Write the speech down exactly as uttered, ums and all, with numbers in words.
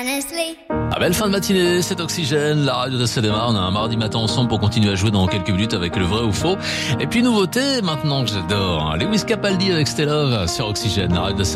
honestly. Ah, belle fin de matinée, c'est Oxygène, la radio de C D M A. On a un mardi matin ensemble pour continuer à jouer dans quelques minutes avec le vrai ou faux. Et puis nouveauté, maintenant que j'adore, Lewis Capaldi avec Stay Love sur Oxygène, la radio de